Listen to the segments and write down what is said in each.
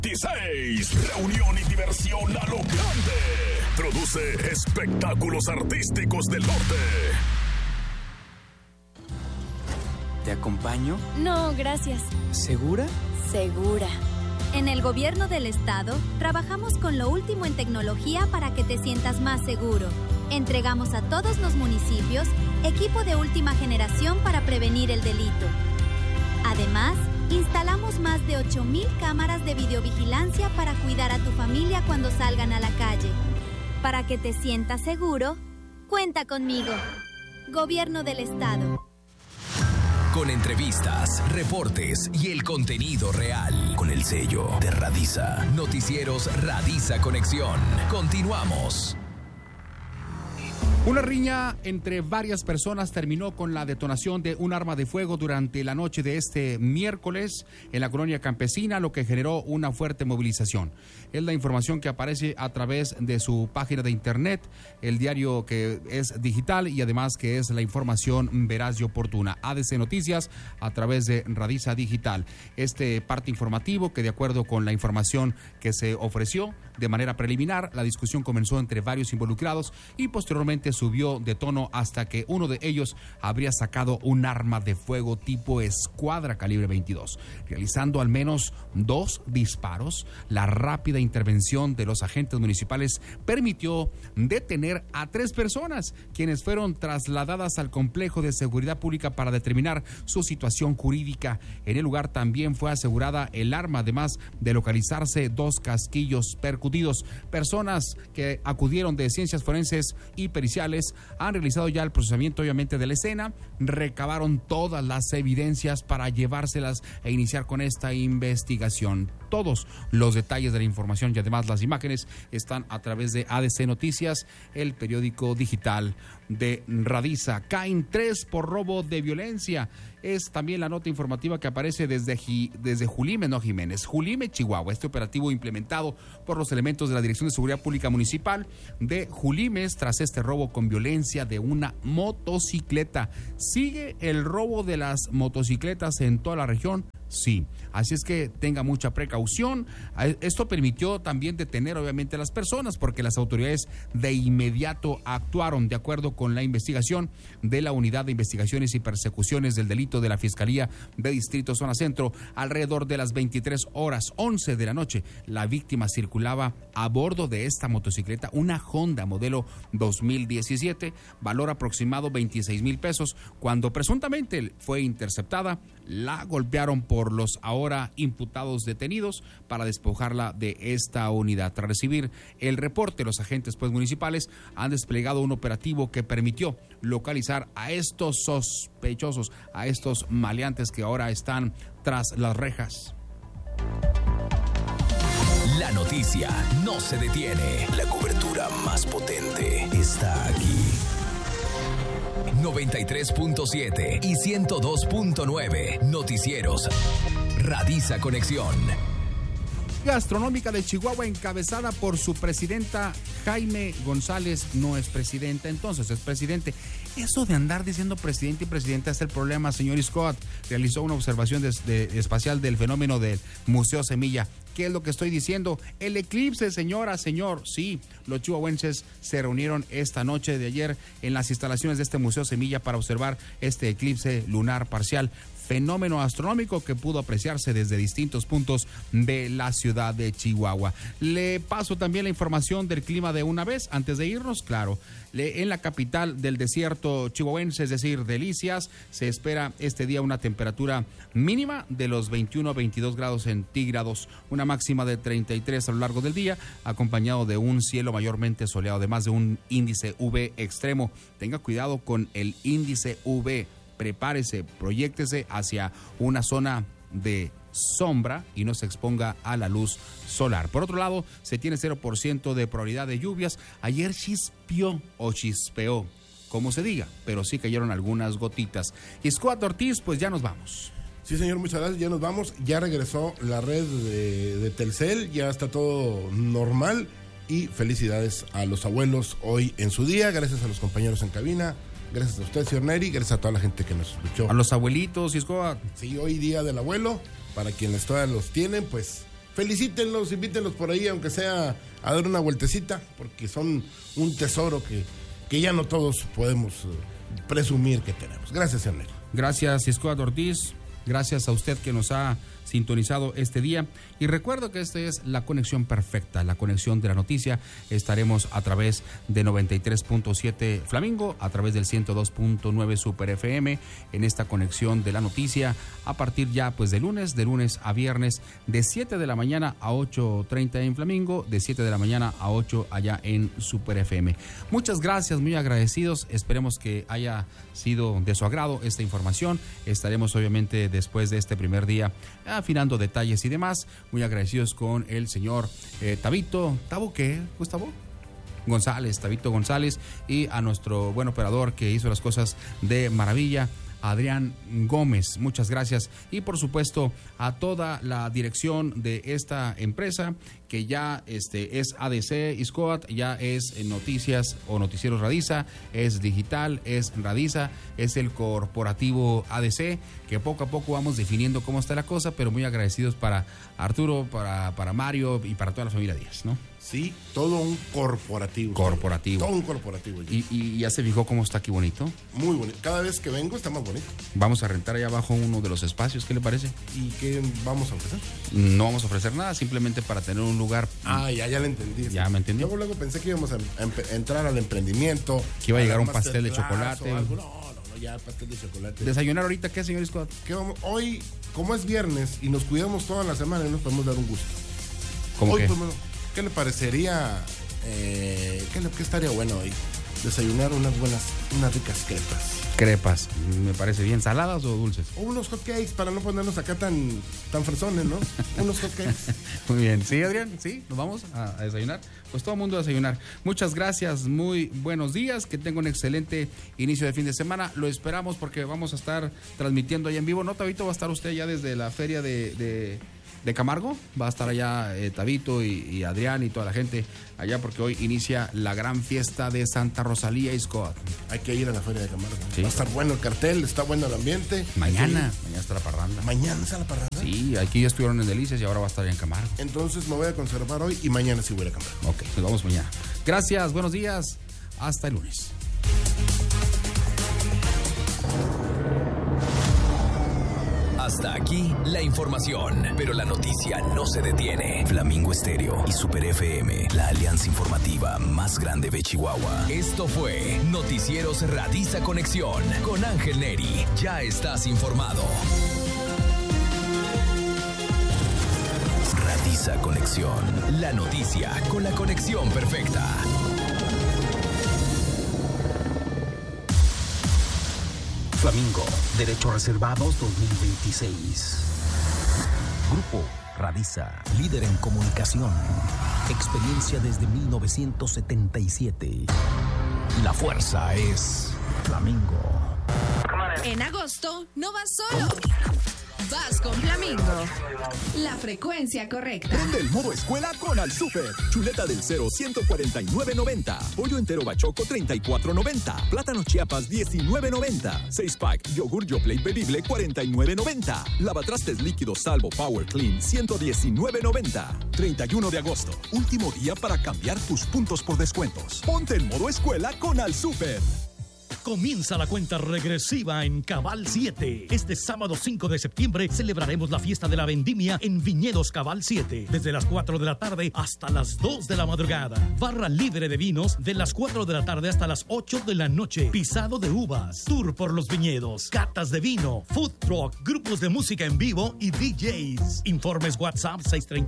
26. Reunión y diversión a lo grande. Produce Espectáculos Artísticos del Norte. ¿Te acompaño? No, gracias. ¿Segura? Segura. En el gobierno del estado, trabajamos con lo último en tecnología para que te sientas más seguro. Entregamos a todos los municipios equipo de última generación para prevenir el delito. Además, instalamos más de 8,000 cámaras de videovigilancia para cuidar a tu familia cuando salgan a la calle. Para que te sientas seguro, cuenta conmigo. Gobierno del estado. Con entrevistas, reportes y el contenido real. Con el sello de Radisa. Noticieros Radisa Conexión. Continuamos. Una riña entre varias personas terminó con la detonación de un arma de fuego durante la noche de este miércoles en la colonia campesina, lo que generó una fuerte movilización. Es la información que aparece a través de su página de internet, el diario que es digital y además que es la información veraz y oportuna. ADC Noticias a través de Radisa Digital. Este parte informativo que de acuerdo con la información que se ofreció de manera preliminar, la discusión comenzó entre varios involucrados y posteriormente subió de tono hasta que uno de ellos habría sacado un arma de fuego tipo escuadra calibre 22. Realizando al menos 2 disparos, la rápida intervención de los agentes municipales permitió detener a 3 personas, quienes fueron trasladadas al complejo de seguridad pública para determinar su situación jurídica. En el lugar también fue asegurada el arma, además de localizarse 2 casquillos percutidos. Personas que acudieron de ciencias forenses y periciales han realizado ya el procesamiento obviamente de la escena, recabaron todas las evidencias para llevárselas e iniciar con esta investigación. Todos los detalles de la información y además las imágenes están a través de ADC Noticias, el periódico digital de Radisa. Caen 3 por robo de violencia. Es también la nota informativa que aparece desde Julime, no Jiménez, Julime, Chihuahua. Este operativo implementado por los elementos de la Dirección de Seguridad Pública Municipal de Julimes tras este robo con violencia de una motocicleta. ¿Sigue el robo de las motocicletas en toda la región? Sí, así es que tenga mucha precaución. Esto permitió también detener obviamente a las personas porque las autoridades de inmediato actuaron de acuerdo con la investigación de la Unidad de Investigaciones y Persecuciones del Delito de la Fiscalía de Distrito Zona Centro. Alrededor de las 23:11 de la noche, la víctima circulaba a bordo de esta motocicleta, una Honda modelo 2017, valor aproximado 26,000 pesos. Cuando presuntamente fue interceptada, la golpearon por los ahora imputados detenidos para despojarla de esta unidad. Tras recibir el reporte, los agentes municipales han desplegado un operativo que permitió localizar a estos sospechosos, a estos maleantes que ahora están tras las rejas. La noticia no se detiene. La cobertura más potente está aquí. 93.7 y 102.9 Noticieros Radisa Conexión. Gastronómica de Chihuahua encabezada por su presidenta Jaime González. No es presidenta, entonces es presidente. Eso de andar diciendo presidente y presidenta es el problema, señor Scott. Realizó una observación espacial del fenómeno del Museo Semilla. ¿Qué es lo que estoy diciendo? El eclipse, señora, señor. Sí, los chihuahuenses se reunieron esta noche de ayer en las instalaciones de este Museo Semilla para observar este eclipse lunar parcial. Fenómeno astronómico que pudo apreciarse desde distintos puntos de la ciudad de Chihuahua. Le paso también la información del clima de una vez, antes de irnos, claro. En la capital del desierto chihuahuense, es decir, Delicias, se espera este día una temperatura mínima de los 21 a 22 grados centígrados, una máxima de 33 a lo largo del día, acompañado de un cielo mayormente soleado, además de un índice UV extremo. Tenga cuidado con el índice UV. Prepárese, proyéctese hacia una zona de sombra y no se exponga a la luz solar. Por otro lado, se tiene 0% de probabilidad de lluvias. Ayer chispeó, como se diga, pero sí cayeron algunas gotitas. Y Scott Ortiz, pues ya nos vamos. Sí, señor, muchas gracias, ya nos vamos. Ya regresó la red de Telcel, ya está todo normal. Y felicidades a los abuelos hoy en su día. Gracias a los compañeros en cabina. Gracias a usted, señor Neri. Gracias a toda la gente que nos escuchó. A los abuelitos, Scott. Sí, hoy día del abuelo. Para quienes todavía los tienen, pues felicítenlos, invítenlos por ahí, aunque sea a dar una vueltecita, porque son un tesoro que ya no todos podemos presumir que tenemos. Gracias, señor Neri. Gracias, Iscoat Ortiz. Gracias a usted que nos ha sintonizado este día. Y recuerdo que esta es la conexión perfecta, la conexión de la noticia. Estaremos a través de 93.7 Flamingo, a través del 102.9 Super FM, en esta conexión de la noticia, a partir ya pues de lunes a viernes, de 7 de la mañana a 8:30 en Flamingo, de 7 de la mañana a 8 allá en Super FM. Muchas gracias, muy agradecidos. Esperemos que haya sido de su agrado esta información. Estaremos obviamente después de este primer día afinando detalles y demás. Muy agradecidos con el señor Tabito. ¿Tabo qué, Gustavo? Tabito González, y a nuestro buen operador que hizo las cosas de maravilla, Adrián Gómez. Muchas gracias. Y por supuesto a toda la dirección de esta empresa, que ya es ADC Iscoat, ya es Noticias o Noticieros Radiza, es digital, es Radiza, es el corporativo ADC, que poco a poco vamos definiendo cómo está la cosa, pero muy agradecidos para Arturo, para Mario y para toda la familia Díaz, ¿no? Sí, todo un corporativo. Corporativo. Todo un corporativo. Y ya se fijó cómo está aquí bonito. Muy bonito. Cada vez que vengo está más bonito. Vamos a rentar allá abajo uno de los espacios, ¿qué le parece? ¿Y qué vamos a ofrecer? No vamos a ofrecer nada, simplemente para tener un lugar. Ya le entendí. Ya me entendí. Luego pensé que íbamos a entrar al emprendimiento. Que iba a llegar un pastel de chocolate. No, ya pastel de chocolate. ¿Desayunar ahorita qué, señor Scott? Hoy, como es viernes y nos cuidamos toda la semana, nos podemos dar un gusto. ¿Cómo hoy qué? ¿Qué le parecería? ¿Qué estaría bueno hoy? Desayunar unas ricas Crepas, me parece bien. ¿Saladas o dulces? O unos hotcakes para no ponernos acá tan fresones, ¿no? Unos hotcakes. Muy bien. ¿Sí, Adrián? ¿Sí? ¿Nos vamos a desayunar? Pues todo el mundo a desayunar. Muchas gracias, muy buenos días. Que tenga un excelente inicio de fin de semana. Lo esperamos porque vamos a estar transmitiendo allá en vivo. ¿No, Tabito? ¿Va a estar usted ya desde la feria de Camargo? Va a estar allá Tabito y Adrián y toda la gente allá, porque hoy inicia la gran fiesta de Santa Rosalía Iscoat. Hay que ir a la feria de Camargo. Sí. Va a estar bueno el cartel, está bueno el ambiente. Mañana está la parranda. ¿Mañana está la parranda? Sí, aquí ya estuvieron en Delicias y ahora va a estar en Camargo. Entonces me voy a conservar hoy y mañana sí voy a ir a Camargo. Ok, nos vamos mañana. Gracias, buenos días. Hasta el lunes. Hasta aquí la información, pero la noticia no se detiene. Flamingo Estéreo y Super FM, la alianza informativa más grande de Chihuahua. Esto fue Noticieros Radiza Conexión con Ángel Neri. Ya estás informado. Radiza Conexión, la noticia con la conexión perfecta. Flamingo, Derechos Reservados 2026. Grupo Radiza, líder en comunicación. Experiencia desde 1977. La fuerza es Flamingo. En agosto no vas solo. Vas con Flamingo. La frecuencia correcta. Prende el modo escuela con Al Super. Chuleta del 0, 149.90. Pollo entero bachoco, 34.90. Plátano Chiapas, 19.90. 6-pack yogur Yoplait bebible, 49.90. Lavatrastes líquidos Salvo Power Clean, 119.90. 31 de agosto, último día para cambiar tus puntos por descuentos. Ponte en modo escuela con Al Super. Comienza la cuenta regresiva en Cabal 7. Este sábado 5 de septiembre celebraremos la fiesta de la vendimia en Viñedos Cabal 7. Desde las 4 de la tarde hasta las 2 de la madrugada. Barra libre de vinos de las 4 de la tarde hasta las 8 de la noche. Pisado de uvas. Tour por los viñedos. Catas de vino. Food truck. Grupos de música en vivo y DJs. Informes WhatsApp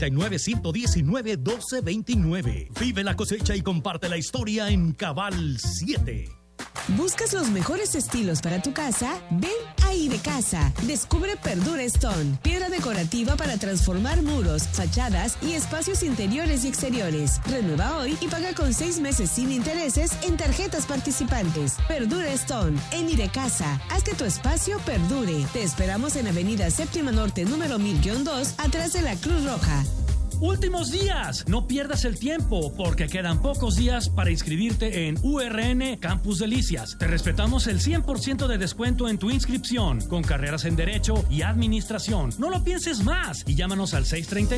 639-119-1229. Vive la cosecha y comparte la historia en Cabal 7. ¿Buscas los mejores estilos para tu casa? Ven a Idecasa. Descubre Perdura Stone, piedra decorativa para transformar muros, fachadas y espacios interiores y exteriores. Renueva hoy y paga con 6 meses sin intereses en tarjetas participantes. Perdura Stone, en Idecasa. Haz que tu espacio perdure. Te esperamos en Avenida Séptima Norte, número 1000-2, atrás de la Cruz Roja. Últimos días. No pierdas el tiempo porque quedan pocos días para inscribirte en URN Campus Delicias. Te respetamos el 100% de descuento en tu inscripción con carreras en Derecho y Administración. No lo pienses más y llámanos al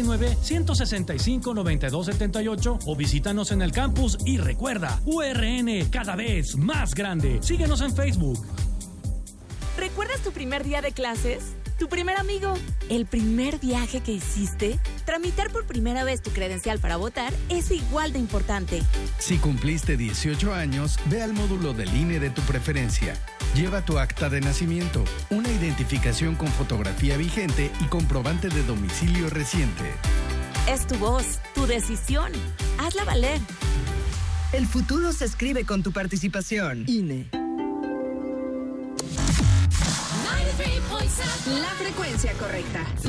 639-165-9278 o visítanos en el campus y recuerda, URN cada vez más grande. Síguenos en Facebook. ¿Recuerdas tu primer día de clases? ¿Tu primer amigo? ¿El primer viaje que hiciste? Tramitar por primera vez tu credencial para votar es igual de importante. Si cumpliste 18 años, ve al módulo del INE de tu preferencia. Lleva tu acta de nacimiento, una identificación con fotografía vigente y comprobante de domicilio reciente. Es tu voz, tu decisión. Hazla valer. El futuro se escribe con tu participación. INE. La frecuencia correcta.